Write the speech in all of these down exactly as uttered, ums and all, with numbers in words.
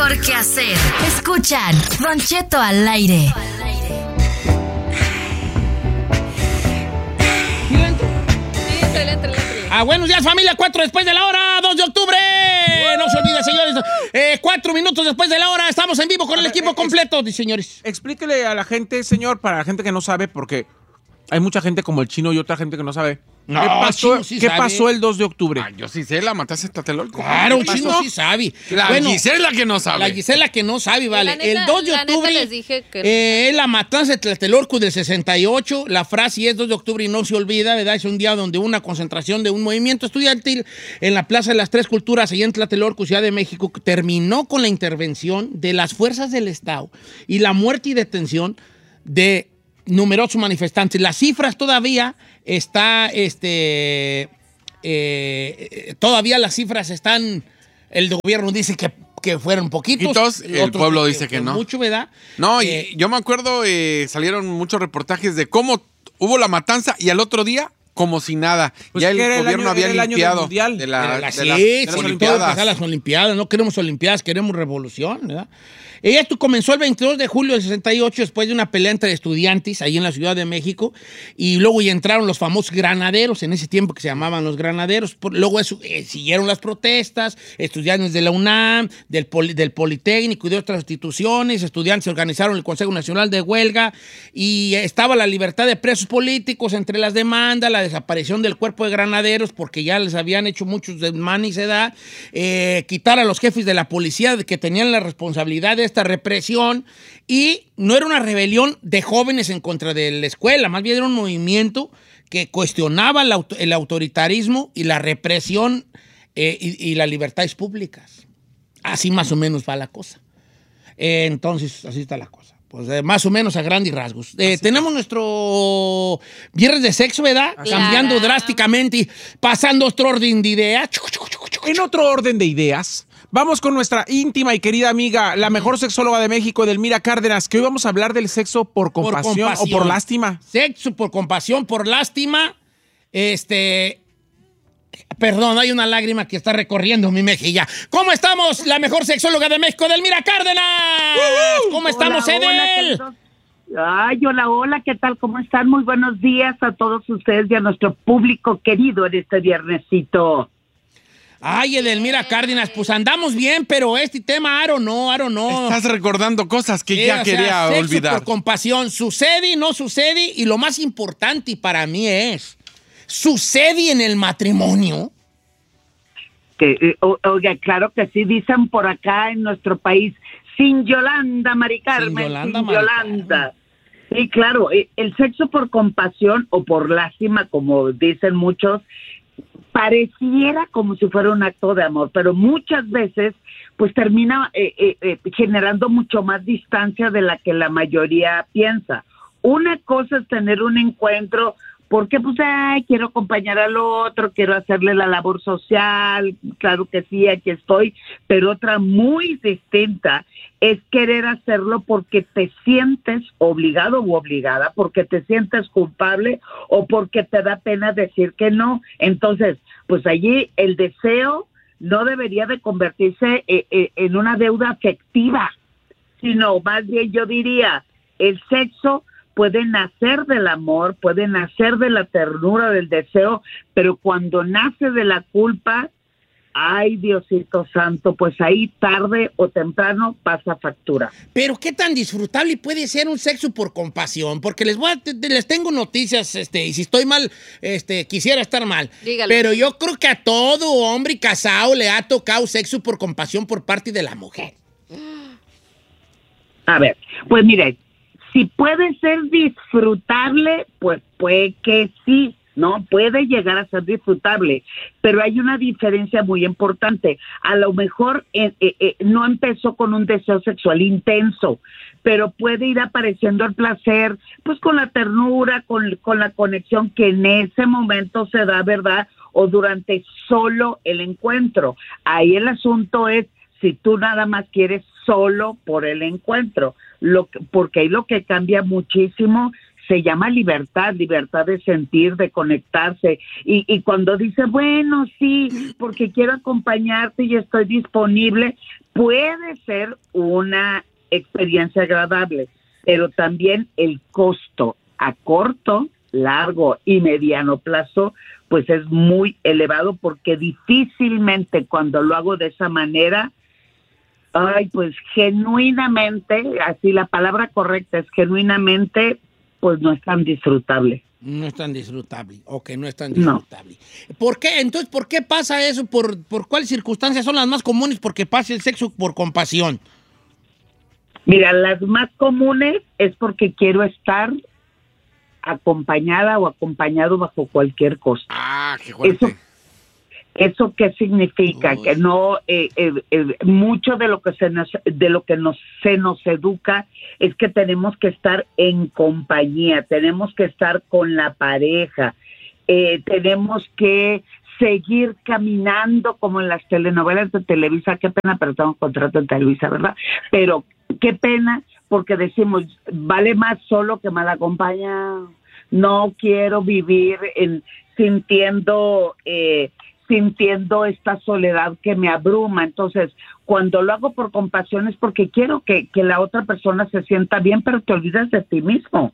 mejor que hacer. Escuchan Don Cheto al aire. Ah, buenos días, familia. Cuatro después de la hora, dos de octubre. No se olviden, señores. Eh, cuatro minutos después de la hora, estamos en vivo con el equipo completo, señores. Explíquele a la gente, señor, para la gente que no sabe, porque hay mucha gente como el Chino y otra gente que no sabe. No, ¿Qué pasó, Chino sí ¿qué sabe. pasó el dos de octubre? Ah, yo sí sé, la mataste en Tlatelolco. Claro, Chino sí sabe. La Bueno, Gisela que no sabe. La Gisela que no sabe, vale. La neta- el dos de la neta octubre les dije que- eh, es la matanza de Tlatelolco del sesenta y ocho. La frase es dos de octubre y no se olvida, ¿verdad? Es un día donde una concentración de un movimiento estudiantil en la Plaza de las Tres Culturas, allá en Tlatelolco, Ciudad de México, terminó con la intervención de las fuerzas del Estado y la muerte y detención de numerosos manifestantes. Las cifras todavía está, este, eh, todavía las cifras están, el gobierno dice que, que fueron poquitos. Poquitos, el otros pueblo dice que no. Mucho, ¿verdad? No, y Eh, yo me acuerdo, eh, salieron muchos reportajes de cómo hubo la matanza y al otro día, como si nada. Pues ya que el era el gobierno año- había era el año del limpiado mundial. de, la, Era la- de sí, las- sí, de las todo Olimpiadas. empezó a las Olimpiadas. No queremos Olimpiadas, queremos revolución, ¿verdad? Y esto comenzó el veintidós de julio del sesenta y ocho, después de una pelea entre estudiantes ahí en la Ciudad de México, y luego ya entraron los famosos granaderos, en ese tiempo que se llamaban los granaderos. Por- luego eso, eh, siguieron las protestas, estudiantes de la UNAM, del, Poli- del Politécnico y de otras instituciones, estudiantes organizaron el Consejo Nacional de Huelga, y estaba la libertad de presos políticos entre las demandas, la desaparición del cuerpo de granaderos, porque ya les habían hecho muchos desmanes, edad, eh, quitar a los jefes de la policía que tenían la responsabilidad de esta represión, y no era una rebelión de jóvenes en contra de la escuela, más bien era un movimiento que cuestionaba el, auto- el autoritarismo y la represión eh, y, y las libertades públicas. Así más o menos va la cosa. Eh, entonces, así está la cosa. Pues eh, más o menos a grandes rasgos. Eh, tenemos nuestro viernes de sexo, ¿verdad? Claro. Cambiando drásticamente y pasando otro orden de ideas. En otro orden de ideas, vamos con nuestra íntima y querida amiga, la mejor sexóloga de México, Edelmira Cárdenas, que hoy vamos a hablar del sexo por compasión, o por lástima. Sexo por compasión, por lástima. Este. Perdón, hay una lágrima que está recorriendo mi mejilla. ¿Cómo estamos? La mejor sexóloga de México, Edelmira Cárdenas. ¿Cómo estamos, Hola, hola, Edel? queridos. Ay, hola, hola, ¿qué tal? ¿Cómo están? Muy buenos días a todos ustedes y a nuestro público querido en este viernesito. Ay, Edelmira Cárdenas, pues andamos bien, pero este tema, Aro, no, Aro, no. Estás recordando cosas que Eh, ya o sea, quería sexo olvidar. por compasión, sucede y no sucede, y lo más importante para mí es, ¿sucede en el matrimonio? Que, eh, o- oiga, claro que sí, dicen por acá en nuestro país, sin Yolanda, Mari Carmen, Sin sin Yolanda, Yolanda. Mari Carmen. Sí, claro, eh, el sexo por compasión o por lástima, como dicen muchos, pareciera como si fuera un acto de amor, pero muchas veces pues termina eh, eh, eh, generando mucho más distancia de la que la mayoría piensa. Una cosa es tener un encuentro porque pues, ay, quiero acompañar al otro, quiero hacerle la labor social, claro que sí, aquí estoy, pero otra muy distinta es querer hacerlo porque te sientes obligado u obligada, porque te sientes culpable o porque te da pena decir que no. Entonces, pues allí el deseo no debería de convertirse eh, eh, en una deuda afectiva, sino más bien yo diría, el sexo puede nacer del amor, puede nacer de la ternura, del deseo, pero cuando nace de la culpa, ay, Diosito Santo, pues ahí tarde o temprano pasa factura. Pero qué tan disfrutable puede ser un sexo por compasión, porque les voy a, te- te- les tengo noticias, este, y si estoy mal, este, quisiera estar mal. Dígalo. Pero yo creo que a todo hombre casado le ha tocado sexo por compasión por parte de la mujer. A ver, pues mire, si puede ser disfrutable, pues puede que sí, ¿no? Puede llegar a ser disfrutable, pero hay una diferencia muy importante. A lo mejor eh, eh, eh, no empezó con un deseo sexual intenso, pero puede ir apareciendo el placer, pues con la ternura, con, con la conexión que en ese momento se da, ¿verdad? O durante solo el encuentro. Ahí el asunto es si tú nada más quieres solo por el encuentro, lo que, porque ahí lo que cambia muchísimo se llama libertad, libertad de sentir, de conectarse, y, y cuando dice, bueno, sí, porque quiero acompañarte y estoy disponible, puede ser una experiencia agradable, pero también el costo a corto, largo y mediano plazo, pues es muy elevado, porque difícilmente cuando lo hago de esa manera, ay, pues genuinamente, así la palabra correcta es genuinamente, pues no es tan disfrutable. No es tan disfrutable, ok, no es tan disfrutable. No. ¿Por qué? Entonces, ¿por qué pasa eso? ¿Por, por cuáles circunstancias son las más comunes porque pasa el sexo por compasión? Mira, las más comunes es porque quiero estar acompañada o acompañado bajo cualquier costo. Ah, qué fuerte. Eso, ¿Eso qué significa? Uy. Que no, eh, eh, eh, mucho de lo que se nos, de lo que nos, se nos educa es que tenemos que estar en compañía, tenemos que estar con la pareja, eh, tenemos que seguir caminando como en las telenovelas de Televisa. Qué pena, pero tengo un contrato en Televisa, ¿verdad? Pero qué pena, porque decimos, vale más solo que mal acompañado. No quiero vivir en, sintiendo... Eh, sintiendo esta soledad que me abruma. Entonces, cuando lo hago por compasión es porque quiero que, que la otra persona se sienta bien, pero te olvidas de ti mismo.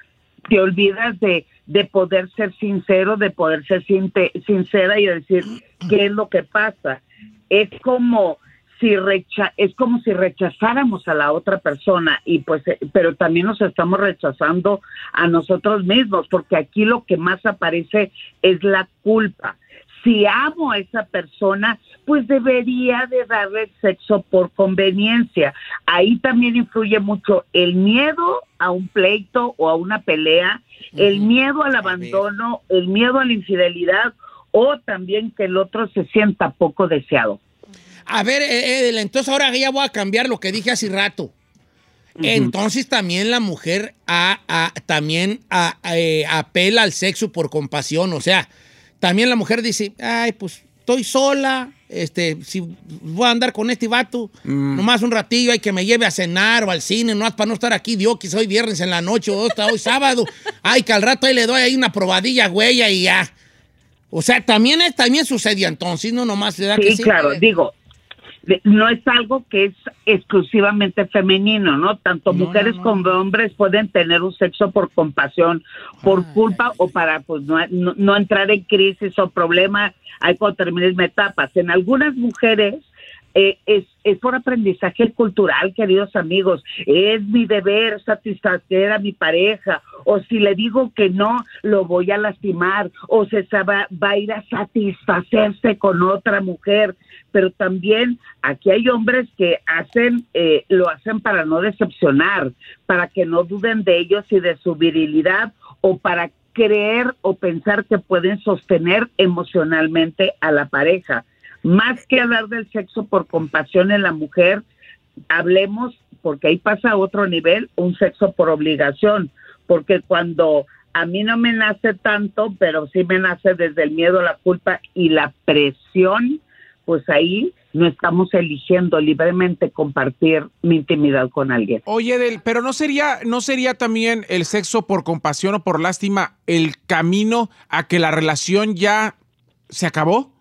Te olvidas de, de poder ser sincero, de poder ser sinte, sincera y decir qué es lo que pasa. Es como si recha, es como si rechazáramos a la otra persona, y pues, pero también nos estamos rechazando a nosotros mismos, porque aquí lo que más aparece es la culpa. Si amo a esa persona, pues debería de darle sexo por conveniencia. Ahí también influye mucho el miedo a un pleito o a una pelea, uh-huh. el miedo al abandono, el miedo a la infidelidad, o también que el otro se sienta poco deseado. A ver, Edel, entonces ahora ya voy a cambiar lo que dije hace rato. Uh-huh. Entonces también la mujer a, a, también a, a, eh, apela al sexo por compasión, o sea, también la mujer dice, ay, pues estoy sola, este, si voy a andar con este vato, mm. nomás un ratillo hay que me lleve a cenar o al cine, nomás para no estar aquí, Dios, que hoy viernes en la noche o hoy sábado, ay, que al rato ahí le doy ahí una probadilla, güey, y ya. O sea, también, también sucedió entonces, no nomás se da sí, que sí. Claro, digo, no es algo que es exclusivamente femenino, ¿no? Tanto no, mujeres no, no. como hombres pueden tener un sexo por compasión, por ah, culpa ay, o para pues no, no, no entrar en crisis o problema hay cuando termines etapas. En algunas mujeres eh, es, es por aprendizaje cultural, queridos amigos. Es mi deber satisfacer a mi pareja, o si le digo que no, lo voy a lastimar, o se va, va a ir a satisfacerse con otra mujer. Pero también aquí hay hombres que hacen, eh, lo hacen para no decepcionar, para que no duden de ellos y de su virilidad, o para creer o pensar que pueden sostener emocionalmente a la pareja. Más que hablar del sexo por compasión en la mujer, hablemos, porque ahí pasa a otro nivel, un sexo por obligación, porque cuando a mí no me nace tanto, pero sí me nace desde el miedo, la culpa y la presión, pues ahí no estamos eligiendo libremente compartir mi intimidad con alguien. Oye, Edel, pero no sería, no sería también el sexo por compasión o por lástima el camino a que la relación ya se acabó?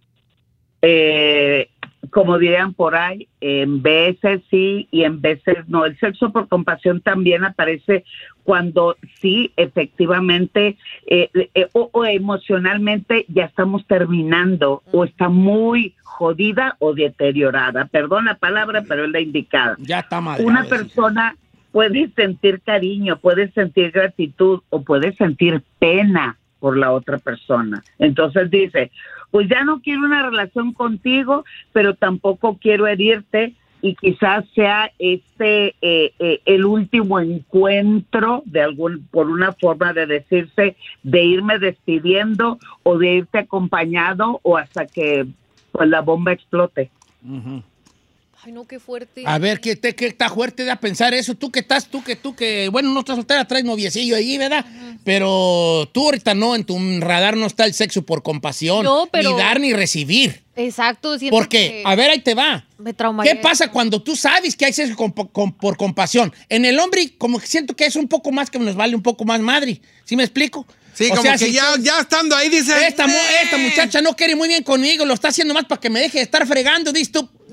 Eh, como dirían por ahí, en veces sí y en veces no. El sexo por compasión también aparece cuando sí, efectivamente, eh, eh, o, o emocionalmente ya estamos terminando, o está muy jodida o deteriorada. Perdón la palabra, pero es la indicada. Ya está mal. Una persona puede sentir cariño, puede sentir gratitud o puede sentir pena por la otra persona. Entonces dice, pues ya no quiero una relación contigo, pero tampoco quiero herirte, y quizás sea este eh, eh, el último encuentro de algún, por una forma de decirse, de irme despidiendo o de irte acompañado o hasta que pues la bomba explote. Uh-huh. Ay, no, qué fuerte. A ver, ¿qué, te, qué está fuerte de pensar eso? Tú que estás, tú que, tú que, bueno, no estás soltera, traes noviecillo ahí, ¿verdad? Uh-huh. Pero tú ahorita no, en tu radar no está el sexo por compasión. No, pero... Ni dar ni recibir. Exacto. Porque, que a ver, ahí te va. Me traumaría. ¿Qué pasa cuando tú sabes que hay sexo con, con, por compasión? En el hombre, como que siento que es un poco más, que nos vale un poco más madre. ¿Sí me explico? Sí, o como sea, que si ya, tú, ya estando ahí dice... Esta, esta muchacha no quiere muy bien conmigo, lo está haciendo más para que me deje de estar fregando, dices tú.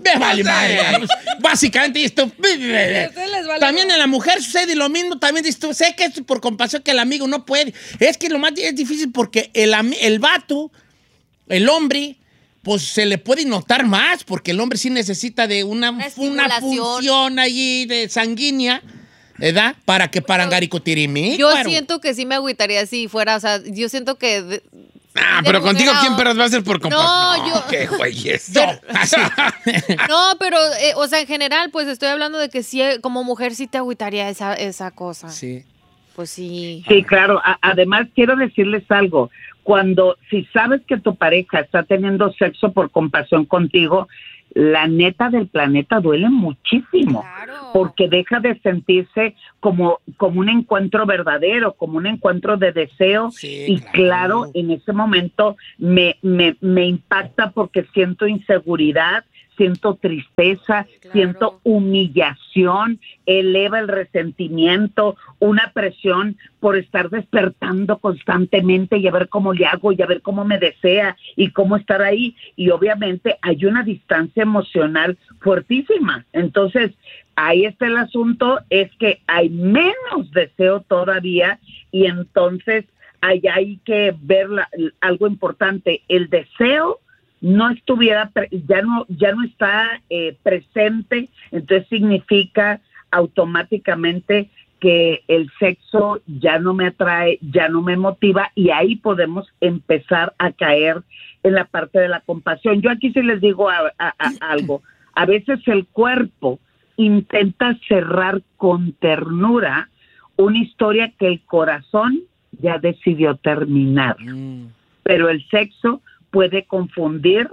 Me vale madre. Básicamente esto. les vale También madre. en la mujer sucede lo mismo. También dices tú, sé que es por compasión que el amigo no puede. Es que lo más es difícil porque el, ami- el vato, el hombre, pues se le puede notar más porque el hombre sí necesita de una, Una una estimulación. función allí de sanguínea, ¿verdad? Para que parangaricotirimi. Yo siento que sí me agüitaría si fuera, o sea, yo siento que... de- Ah, de pero mujer contigo, a- ¿quién perras va a ser por compasión? No, yo- Qué güey es. Yo, así. No, pero, eh, o sea, en general, pues estoy hablando de que sí, como mujer sí te agüitaría esa, esa cosa. Sí. Pues sí. Sí, claro. A- además, quiero decirles algo. Cuando, si sabes que tu pareja está teniendo sexo por compasión contigo, la neta del planeta duele muchísimo. Claro. Porque deja de sentirse como, como un encuentro verdadero, como un encuentro de deseo. Sí, y claro. claro, en ese momento me, me, me impacta porque siento inseguridad, siento tristeza, Claro. siento humillación, eleva el resentimiento, una presión por estar despertando constantemente y a ver cómo le hago y a ver cómo me desea y cómo estar ahí. Y obviamente hay una distancia emocional fuertísima. Entonces, ahí está el asunto, es que hay menos deseo todavía y entonces ahí hay que ver la- algo importante. El deseo no estuviera, pre- ya no, ya no está eh, presente, entonces significa automáticamente que el sexo ya no me atrae, ya no me motiva y ahí podemos empezar a caer en la parte de la compasión. Yo aquí sí les digo a- a- a- algo, a veces el cuerpo intenta cerrar con ternura una historia que el corazón ya decidió terminar, Mm. pero el sexo puede confundir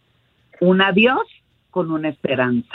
un adiós con una esperanza.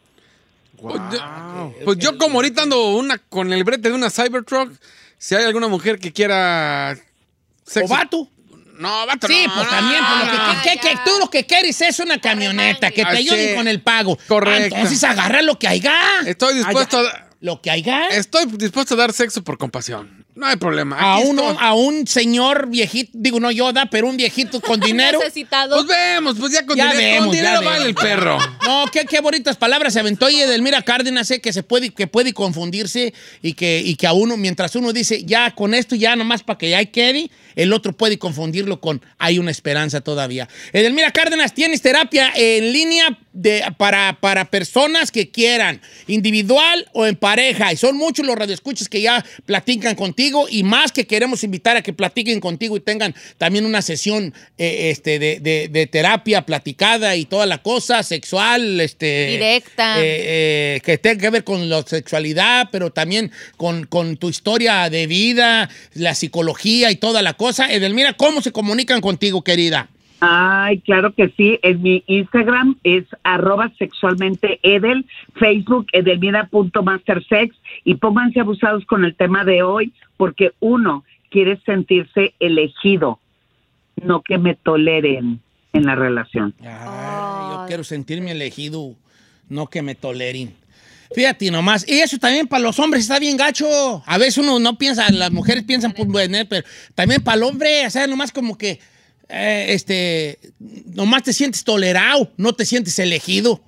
Pues yo, pues yo como ahorita ando una, con el brete de una Cybertruck, si hay alguna mujer que quiera ¿O sexo... vato? No, vato, Sí, no, pues no, también, pues, lo que, no. que- que- que tú lo que quieres es una camioneta, que te Ah, ayuden sí. con el pago. Correcto. Ah, entonces agarra lo que haya. Estoy dispuesto a... Lo que haya. Estoy dispuesto a dar sexo por compasión. No hay problema. A, Aquí uno, estoy. a un señor viejito, digo no Yoda, pero un viejito con dinero. Necesitado. Pues vemos, pues ya con Ya dinero, vemos, con ya dinero vemos. vale el perro. No, qué, qué bonitas palabras se aventó y Edelmira Cárdenas, eh, que se puede, que puede confundirse y que, y que a uno, mientras uno dice, ya con esto, ya nomás para que ya quede, el otro puede confundirlo con hay una esperanza todavía. Edelmira Cárdenas, tienes terapia en línea de, para, para personas que quieran, individual o en pareja, y son muchos los radioescuchas que ya platican contigo y más que queremos invitar a que platiquen contigo y tengan también una sesión eh, este, de, de- de terapia platicada y toda la cosa sexual, este, Directa. eh, eh, que tenga que ver con la sexualidad, pero también con, con tu historia de vida, la psicología y toda la cosa. Edelmira, ¿cómo se comunican contigo, querida? Ay, claro que sí. En mi Instagram es arroba sexualmente edel, Facebook edelmira.mastersex y pónganse abusados con el tema de hoy porque uno quiere sentirse elegido, no que me toleren en la relación. Ay, yo Ay. quiero sentirme elegido, no que me toleren. Fíjate nomás, y eso también para los hombres está bien gacho. A veces uno no piensa, las mujeres piensan, pues bueno, pero también para el hombre, o sea, nomás como que, eh, este, nomás te sientes tolerado, no te sientes elegido.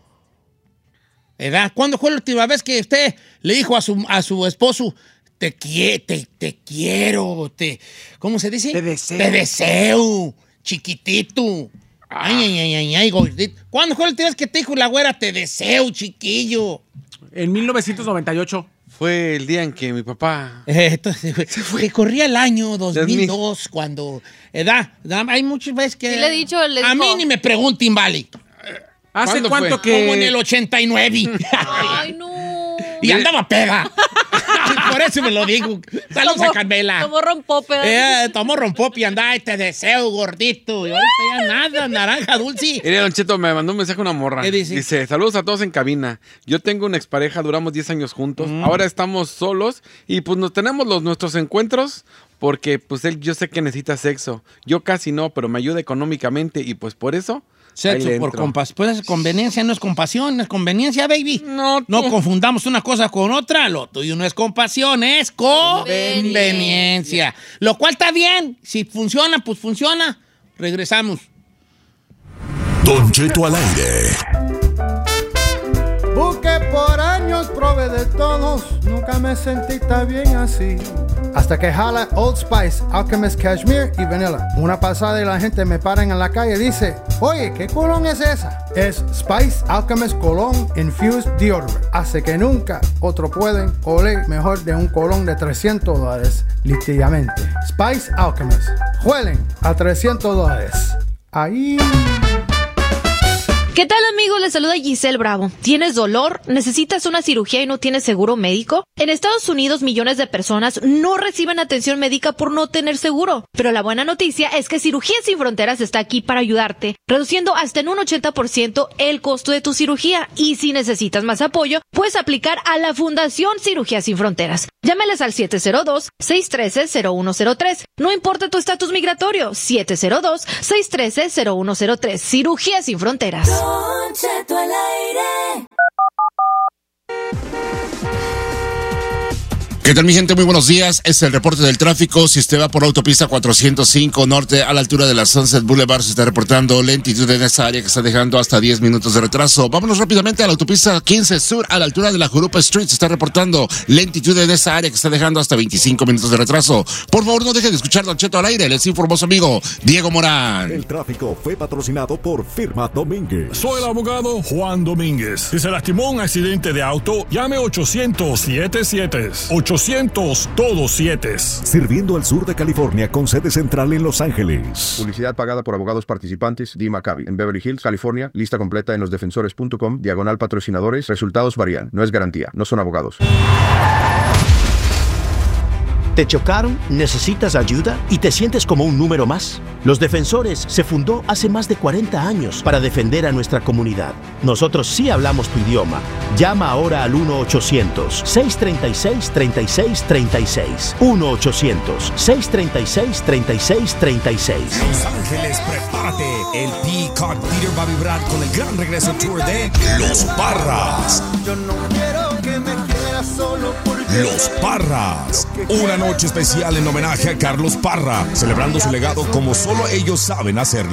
¿Verdad? ¿Cuándo fue la última vez que usted le dijo a su, a su esposo, te, quie- te, te quiero, te, ¿cómo se dice? Te deseo. Te deseo, chiquitito. Ay, ay, ay, ay, ay, gordito. ¿Cuándo fue la última vez que te dijo la güera, te deseo, chiquillo? En mil novecientos noventa y ocho. Fue el día en que mi papá... Eh, Entonces, que corría el año dos mil dos, cuando... Edad, hay muchas veces que... Sí le he dicho, le A dijo- mí ni me pregunten, vale. ¿Hace ¿Cuándo cuánto fue? que...? Como en el ochenta y nueve. Ay, no. Y andaba pega. Por eso me lo digo. Saludos a Carmela. Tomó rompope. Eh, tomó rompopi y andaba, te deseo, gordito. Y ahorita ya nada, naranja dulce. Mira, Don Cheto, me mandó un mensaje una morra. ¿Qué dice? Dice, saludos a todos en cabina. Yo tengo una expareja, duramos diez años juntos. Mm. Ahora estamos solos y pues nos tenemos los, nuestros encuentros porque pues él yo sé que necesita sexo. Yo casi no, pero me ayuda económicamente y pues por eso... ahí Sexo le por entro. compasión. Pues es conveniencia, no es compasión, es conveniencia, baby. No, No tú- confundamos una cosa con otra. Lo tuyo no es compasión, es conveniencia. Lo cual está bien. Si funciona, pues funciona. Regresamos. Don Cheto al aire. años probé de todos, nunca me sentí tan bien así. Hasta que jala Old Spice, Alchemist Cashmere y Vanilla. Una pasada y la gente me paran en la calle y dice, oye, ¿qué colón es esa? Es Spice Alchemist Cologne Infused Deodorant. Hace que nunca otro pueden oler mejor de un colón de trescientos dólares, literalmente. Spice Alchemist. Huelen a trescientos dólares. Ahí... ¿Qué tal, amigos? Les saluda Giselle Bravo. ¿Tienes dolor? ¿Necesitas una cirugía y no tienes seguro médico? En Estados Unidos, millones de personas no reciben atención médica por no tener seguro. Pero la buena noticia es que Cirugías Sin Fronteras está aquí para ayudarte, reduciendo hasta en un ochenta por ciento el costo de tu cirugía. Y si necesitas más apoyo, puedes aplicar a la Fundación Cirugías Sin Fronteras. Llámeles al siete cero dos, seis uno tres, cero uno cero tres. No importa tu estatus migratorio, siete cero dos, seis uno tres, cero uno cero tres. Cirugías Sin Fronteras. Don Cheto al aire. ¿Qué tal, mi gente? Muy buenos días. Es el reporte del tráfico. Si usted va por autopista cuatrocientos cinco norte a la altura de la Sunset Boulevard, se está reportando lentitud en esa área que está dejando hasta diez minutos de retraso. Vámonos rápidamente a la autopista quince sur a la altura de la Jurupa Street. Se está reportando lentitud en esa área que está dejando hasta veinticinco minutos de retraso. Por favor, no deje de escuchar Don Cheto al aire. Les informó su amigo Diego Morán. El tráfico fue patrocinado por Firma Domínguez. Soy el abogado Juan Domínguez. Si se lastimó un accidente de auto, llame ochocientos siete siete. ochocientos todos siete. Sirviendo al sur de California con sede central en Los Ángeles. Publicidad pagada por abogados participantes. D. Maccabi. En Beverly Hills, California. Lista completa en losdefensores punto com. Diagonal patrocinadores. Resultados varían. No es garantía. No son abogados. ¿Te chocaron? ¿Necesitas ayuda? ¿Y te sientes como un número más? Los Defensores se fundó hace más de cuarenta años para defender a nuestra comunidad. Nosotros sí hablamos tu idioma. Llama ahora al uno ochocientos, seis tres seis, tres seis tres seis. uno ochocientos, seis tres seis, tres seis tres seis. Los Ángeles, prepárate. El Peacock Theater va a vibrar con el gran regreso tour de Los Parras. Yo no quiero que me quieras solo porque... Los Parras. Una noche especial en homenaje a Carlos Parra, celebrando su legado como solo ellos saben hacerlo.